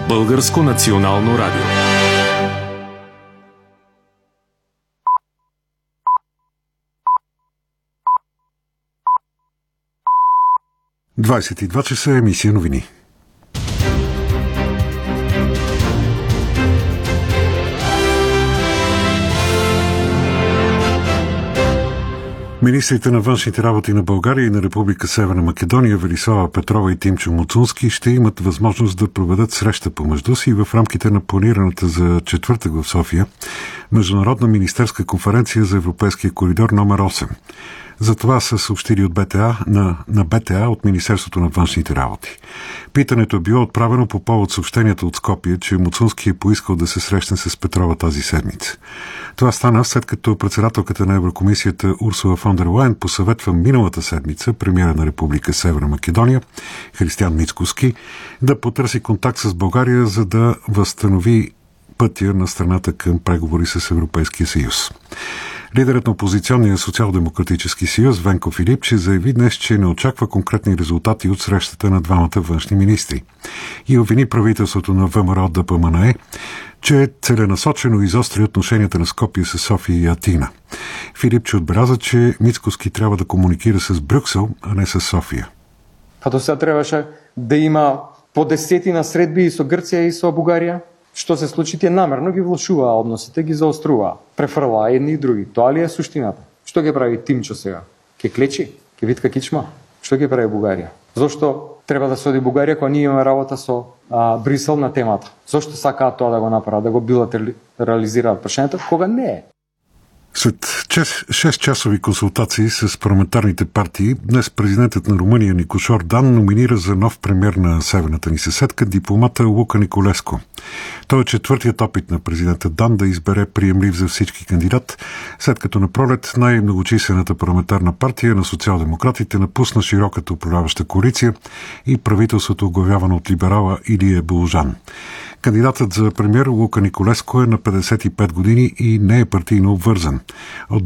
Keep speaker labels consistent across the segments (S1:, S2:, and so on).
S1: Българско национално радио.
S2: Двадесет и два часа, емисия новини. Министрите на външните работи на България и на Република Северна Македония Велислава Петрова и Тимчо Муцунски ще имат възможност да проведат среща помежду си в рамките на планираната за четвъртък в София Международна министерска конференция за Европейския коридор номер 8. За това са съобщили от БТА на БТА от Министерството на външните работи. Питането е било отправено по повод съобщенията от Скопие, че Муцунски е поискал да се срещне с Петрова тази седмица. Това стана след като председателката на Еврокомисията Урсула фон дер Лайен посъветва миналата седмица премиера на Република Северна Македония Християн Мицкоски да потърси контакт с България, за да възстанови пътя на страната към преговори с Европейския съюз. Лидерът на опозиционния социал-демократически съюз Венко Филипче заяви днес, че не очаква конкретни резултати от срещата на двамата външни министри и обвини правителството на ВМРО ДПМНЕ, че целенасочено изостри отношенията на Скопие с София и Атина. Филипче отбеляза, че Мицкоски трябва да комуникира с Брюксел, а не с София.
S3: Като сега трябваше да има по десетина средби и со Гърция и со Бугарија. Што се случи, тие намерно ги влошува односите, ги заострува, префрла едни и други. Тоа ли е суштината? Што ги прави Тимчо сега? Ке клечи? Ке витка кичма? Што ги прави Бугарија? Зошто треба да се оди Бугарија кога ние имаме работа со Брисел на темата? Зошто сакаат тоа да го направат, да го билатерализираат прашањето, кога не е?
S2: След 6-часови консултации с парламентарните партии, днес президентът на Румъния Никошор Дан номинира за нов премиер на северната ни съседка дипломата Лука Николеско. Той е четвъртият опит на президента Дан да избере приемлив за всички кандидат, след като на пролет най-многочислената парламентарна партия на социал-демократите напусна широката управляваща коалиция и правителството, оглавявано от либерала Илия Боложан. Кандидатът за премиер Лука Николеско е на 55 години и не е партийно обвързан. От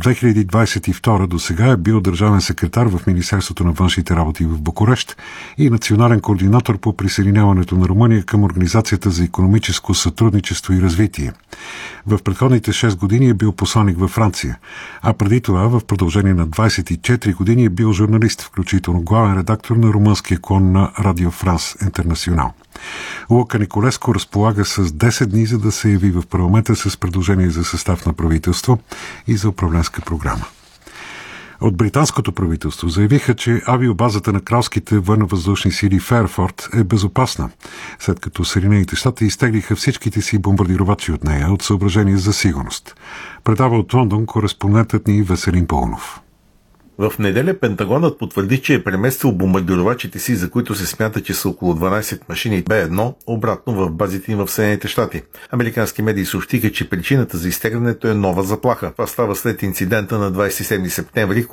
S2: 2022 до сега е бил държавен секретар в Министерството на външните работи в Букурещ и национален координатор по присъединяването на Румъния към Организацията за икономическо сътрудничество и развитие. В предходните 6 години е бил посланик във Франция, а преди това в продължение на 24 години е бил журналист, включително главен редактор на румънския клон на Радио Франс Интернационал. Лука Николеско разполага с 10 дни, за да се яви в парламента с предложение за състав на правителство и за управленска програма. От британското правителство заявиха, че авиобазата на кралските военновъздушни сили Фейерфорд е безопасна, след като Съединените щати изтеглиха всичките си бомбардировачи от нея от съображение за сигурност. Предава от Лондон кореспондентът ни Веселин Пълнов.
S4: В неделя Пентагонът потвърди, че е преместил бомбардировачите си, за които се смята, че са около 12 машини Б-1, обратно в базите им в Съединените щати. Американски медии съобщиха, че причината за изтеглянето е нова заплаха. Това става след инцидента на 27 септември,